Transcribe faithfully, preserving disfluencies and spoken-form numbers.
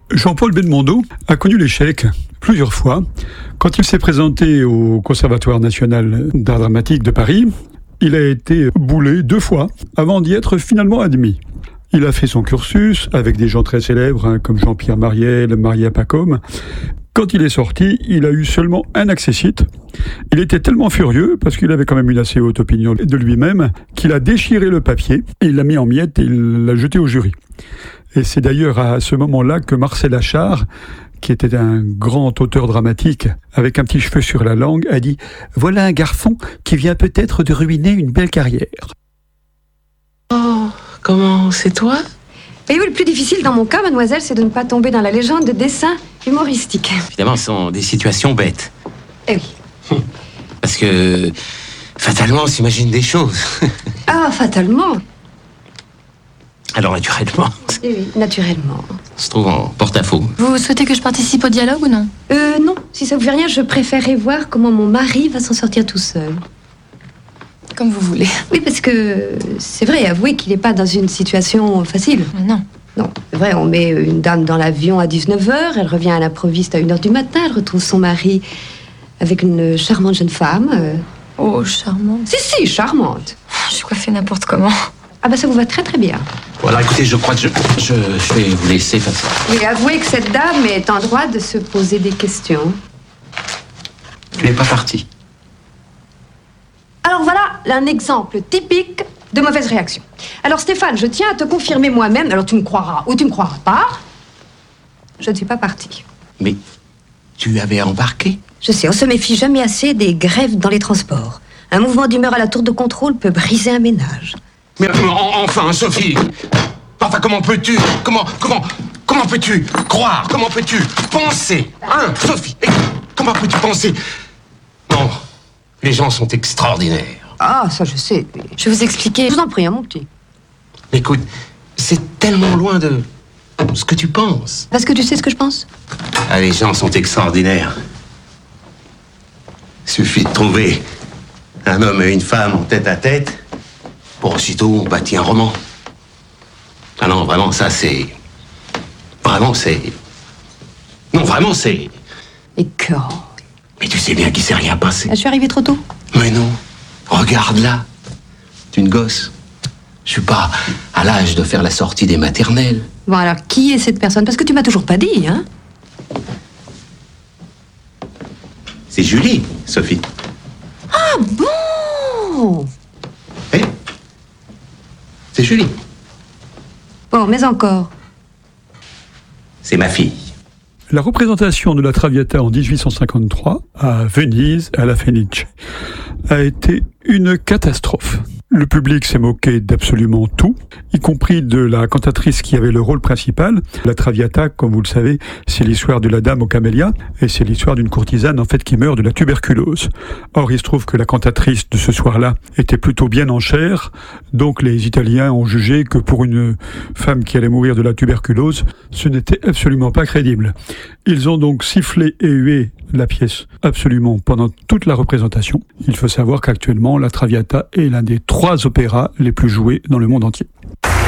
Jean-Paul Belmondo a connu l'échec plusieurs fois. Quand il s'est présenté au Conservatoire national d'art dramatique de Paris, il a été boulé deux fois avant d'y être finalement admis. Il a fait son cursus avec des gens très célèbres hein, comme Jean-Pierre Mariel, Maria Pacôme. Quand il est sorti, il a eu seulement un accessite. Il était tellement furieux, parce qu'il avait quand même une assez haute opinion de lui-même, qu'il a déchiré le papier, et il l'a mis en miettes et il l'a jeté au jury. Et c'est d'ailleurs à ce moment-là que Marcel Achard, qui était un grand auteur dramatique, avec un petit cheveu sur la langue, a dit « Voilà un garçon qui vient peut-être de ruiner une belle carrière. » Oh, comment, c'est toi ? Et oui, le plus difficile dans mon cas, mademoiselle, c'est de ne pas tomber dans la légende de dessin humoristique. Évidemment, ce sont des situations bêtes. Eh oui. Parce que, fatalement, on s'imagine des choses. Ah, fatalement. Alors, naturellement, Eh oui, naturellement. on se trouve en porte-à-faux. Vous souhaitez que je participe au dialogue ou non ? Euh, non, si ça vous fait rien, je préférerais voir comment mon mari va s'en sortir tout seul. Comme vous voulez. Oui, parce que c'est vrai, avouez qu'il n'est pas dans une situation facile. Non. Non, c'est vrai, on met une dame dans l'avion à dix-neuf heures, elle revient à l'improviste à une heure du matin, elle retrouve son mari avec une charmante jeune femme. euh. Oh, charmante. Si, si, charmante. Je suis coiffée n'importe comment. Ah bah ça vous va très très bien. Voilà, écoutez, je crois que je, je, je vais vous laisser faire ça. Oui, avouez que cette dame est en droit de se poser des questions. Tu n'es pas parti. Alors voilà un exemple typique de mauvaise réaction. Alors Stéphane, je tiens à te confirmer moi-même, alors tu me croiras ou tu me croiras pas, je ne suis pas partie. Mais tu avais embarqué ? Je sais, on se méfie jamais assez des grèves dans les transports. Un mouvement d'humeur à la tour de contrôle peut briser un ménage. Mais en- enfin, Sophie. Enfin, comment peux-tu Comment, comment, comment peux-tu croire Comment peux-tu penser Hein, Sophie eh, comment peux-tu penser Non, les gens sont extraordinaires. Ah, ça je sais. Je vais vous expliquer. Je vous en prie, hein, mon petit. Écoute, c'est tellement loin de ce que tu penses. Parce que tu sais ce que je pense? Ah, les gens sont extraordinaires. Suffit de trouver un homme et une femme en tête à tête pour aussitôt on bâtit un roman. Ah non, vraiment, ça c'est... Vraiment, c'est... Non, vraiment, c'est... Et que... Mais tu sais bien qu'il s'est rien passé. Je suis arrivée trop tôt. Mais non, regarde là. C'est une gosse. Je suis pas à l'âge de faire la sortie des maternelles. Bon, alors, qui est cette personne? Parce que tu m'as toujours pas dit, hein? C'est Julie, Sophie. Ah bon? Eh? C'est Julie. Bon, mais encore. C'est ma fille. La représentation de la Traviata en dix-huit cent cinquante-trois, à Venise, à la Fenice, a été une catastrophe. Le public s'est moqué d'absolument tout, y compris de la cantatrice qui avait le rôle principal. La Traviata, comme vous le savez, c'est l'histoire de la dame aux camélias, et c'est l'histoire d'une courtisane en fait qui meurt de la tuberculose. Or, il se trouve que la cantatrice de ce soir-là était plutôt bien en chair, donc les Italiens ont jugé que pour une femme qui allait mourir de la tuberculose, ce n'était absolument pas crédible. Ils ont donc sifflé et hué la pièce absolument pendant toute la représentation. Il faut savoir qu'actuellement, la Traviata est l'un des trois opéras les plus joués dans le monde entier.